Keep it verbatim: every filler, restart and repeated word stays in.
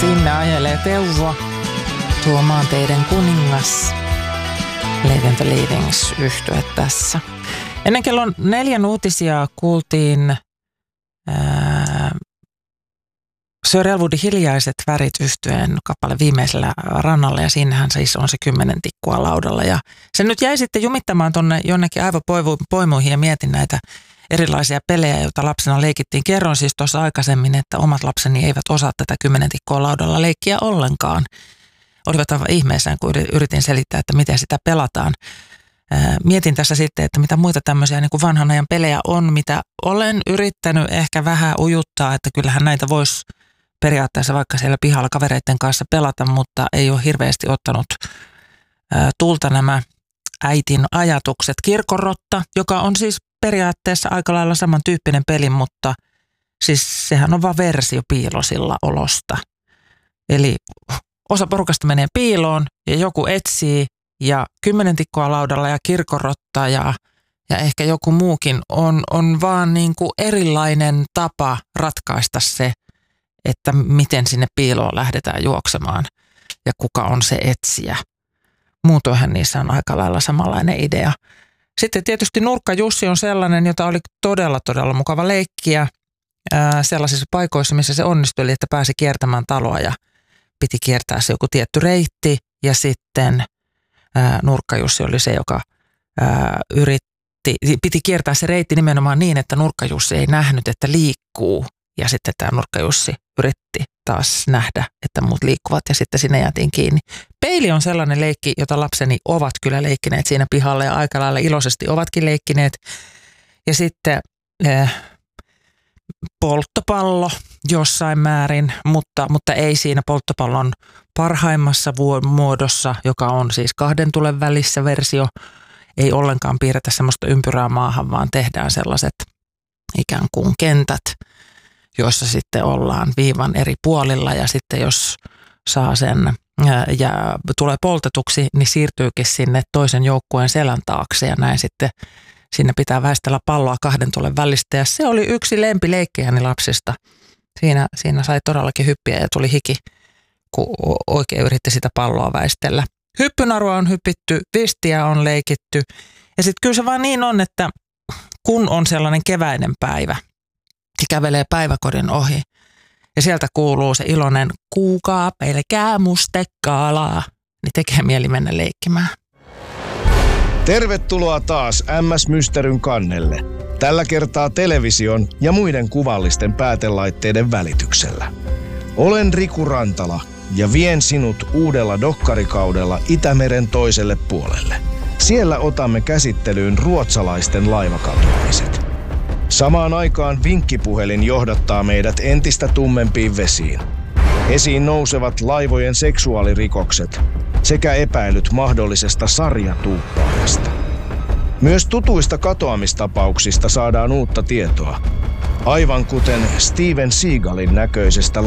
Sinne ajelee Teuvo, tuo maanteiden kuningas. Leaving the Leavings -yhtye tässä. Ennen kellon neljän uutisia kuultiin ää, Sir Elwoodin Hiljaiset värit -yhtyeen kappale Viimeisellä rannalla, ja siinähän siis on se kymmenen tikkua laudalla. Ja se nyt jäi sitten jumittamaan tonne jonnekin aivopoimuihin ja mietin näitä erilaisia pelejä, joita lapsena leikittiin. Kerron siis tuossa aikaisemmin, että omat lapseni eivät osaa tätä kymmenen tikkua laudalla leikkiä ollenkaan. Olivat aivan ihmeissään, kun yritin selittää, että miten sitä pelataan. Mietin tässä sitten, että mitä muita tämmöisiä niin kuin vanhan ajan pelejä on, mitä olen yrittänyt ehkä vähän ujuttaa, että kyllähän näitä voisi periaatteessa vaikka siellä pihalla kavereiden kanssa pelata, mutta ei ole hirveästi ottanut tulta nämä äitin ajatukset. Kirkonrotta, joka on siis periaatteessa aika lailla samantyyppinen peli, mutta siis sehän on vaan versio piilosilla olosta. Eli osa porukasta menee piiloon ja joku etsii ja kymmenen tikkoa laudalla ja kirkonrotta ja, ja ehkä joku muukin on, on vaan niin kuin erilainen tapa ratkaista se, että miten sinne piiloon lähdetään juoksemaan ja kuka on se etsijä. Muutoinhan niissä on aika lailla samanlainen idea. Sitten tietysti Nurkka Jussi on sellainen, jota oli todella, todella mukava leikkiä ää, sellaisissa paikoissa, missä se onnistui, että pääsi kiertämään taloa ja piti kiertää se joku tietty reitti. Ja sitten ää, Nurkka Jussi oli se, joka ää, yritti, piti kiertää se reitti nimenomaan niin, että Nurkka Jussi ei nähnyt, että liikkuu. Ja sitten tämä Nurkka Jussi yritti taas nähdä, että muut liikkuvat, ja sitten sinne jäätiin kiinni. Peili on sellainen leikki, jota lapseni ovat kyllä leikkineet siinä pihalla ja aika lailla iloisesti ovatkin leikkineet. Ja sitten eh, polttopallo jossain määrin, mutta, mutta ei siinä polttopallon parhaimmassa muodossa, joka on siis kahden tulen välissä versio. Ei ollenkaan piirretä semmoista ympyrää maahan, vaan tehdään sellaiset ikään kuin kentät, joissa sitten ollaan viivan eri puolilla, ja sitten jos saa sen ja tulee poltetuksi, niin siirtyykin sinne toisen joukkueen selän taakse, ja näin sitten sinne pitää väistellä palloa kahden tulen välistä, ja se oli yksi lempileikkejäni lapsista. Siinä, siinä sai todellakin hyppiä ja tuli hiki, kun oikein yritti sitä palloa väistellä. Hyppynarua on hypitty, vistiä on leikitty, ja sitten kyllä se vaan niin on, että kun on sellainen keväinen päivä, ja kävelee päiväkodin ohi, ja sieltä kuuluu se iloinen kuukaa pelkää mustekaalaa, niin tekee mieli mennä leikkimään. Tervetuloa taas M S Mysteryn kannelle. Tällä kertaa television ja muiden kuvallisten päätelaitteiden välityksellä. Olen Riku Rantala ja vien sinut uudella dokkarikaudella Itämeren toiselle puolelle. Siellä otamme käsittelyyn ruotsalaisten laivakatoamiset. Samaan aikaan vinkkipuhelin johdattaa meidät entistä tummempiin vesiin. Esiin nousevat laivojen seksuaalirikokset sekä epäilyt mahdollisesta sarjatuuppaajasta. Myös tutuista katoamistapauksista saadaan uutta tietoa, aivan kuten Steven Seagalin näköisestä